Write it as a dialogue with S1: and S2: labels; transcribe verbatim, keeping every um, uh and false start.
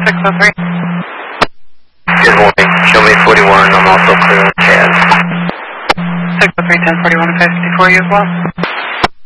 S1: six oh three.
S2: Good morning. Show me forty-one. I'm also clear on C A D.
S1: six oh three, ten forty-one, five fifty-four, you as well?